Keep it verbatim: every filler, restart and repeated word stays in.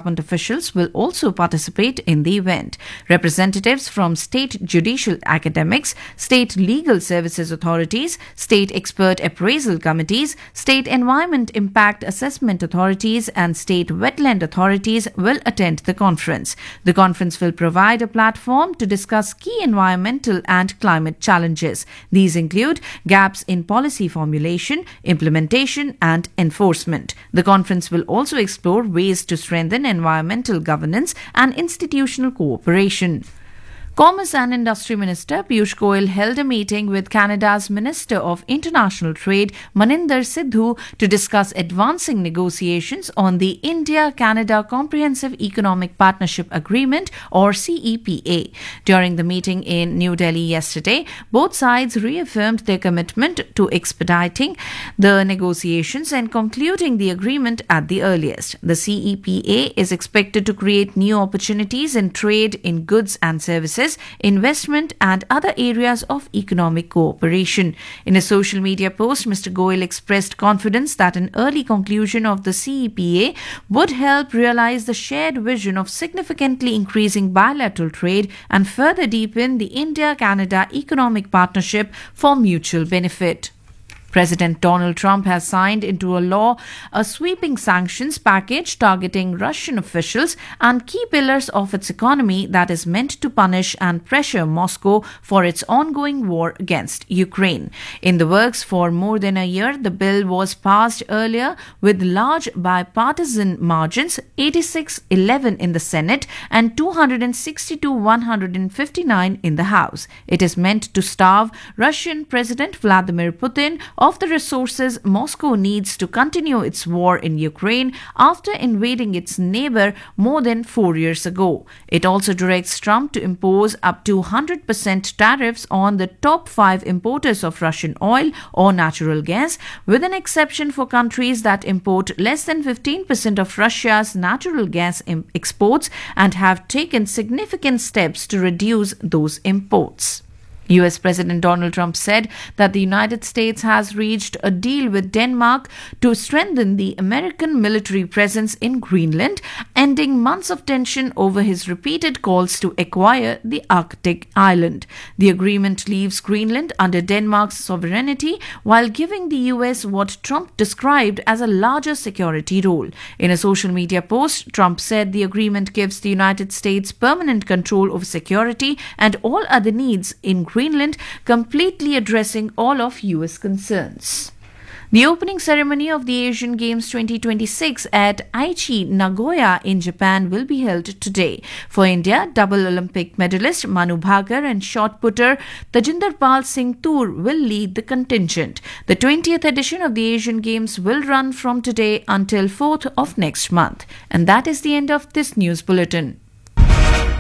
government officials will also participate in the event. Representatives from state judicial academics, state legal services authorities, state expert appraisal committees, state environment impact assessment authorities, and state wetland authorities will attend the conference. The conference will provide a platform to discuss key environmental and climate challenges. These include gaps in policy formulation, implementation, and enforcement. The conference will also explore ways to strengthen environmental governance and institutional cooperation. Commerce and Industry Minister Piyush Goyal held a meeting with Canada's Minister of International Trade Maninder Sidhu to discuss advancing negotiations on the India-Canada Comprehensive Economic Partnership Agreement or C E P A. During the meeting in New Delhi yesterday, both sides reaffirmed their commitment to expediting the negotiations and concluding the agreement at the earliest. The C E P A is expected to create new opportunities in trade in goods and services, investment, and other areas of economic cooperation. In a social media post, Mister Goyal expressed confidence that an early conclusion of the C E P A would help realize the shared vision of significantly increasing bilateral trade and further deepen the India-Canada economic partnership for mutual benefit. President Donald Trump has signed into a law a sweeping sanctions package targeting Russian officials and key pillars of its economy that is meant to punish and pressure Moscow for its ongoing war against Ukraine. In the works for more than a year, the bill was passed earlier with large bipartisan margins, eighty-six eleven in the Senate and two hundred sixty-two one hundred fifty-nine in the House. It is meant to starve Russian President Vladimir Putin of the resources Moscow needs to continue its war in Ukraine after invading its neighbor more than four years ago. It also directs Trump to impose up to one hundred percent tariffs on the top five importers of Russian oil or natural gas, with an exception for countries that import less than fifteen percent of Russia's natural gas exports and have taken significant steps to reduce those imports. U S President Donald Trump said that the United States has reached a deal with Denmark to strengthen the American military presence in Greenland, ending months of tension over his repeated calls to acquire the Arctic island. The agreement leaves Greenland under Denmark's sovereignty while giving the U S what Trump described as a larger security role. In a social media post, Trump said the agreement gives the United States permanent control over security and all other needs in Greenland, completely addressing all of U S concerns. The opening ceremony of the Asian Games twenty twenty-six at Aichi, Nagoya in Japan will be held today. For India, double Olympic medalist Manu Bhaker and shot putter Tajinder Pal Singh Toor will lead the contingent. The twentieth edition of the Asian Games will run from today until fourth of next month. And that is the end of this news bulletin.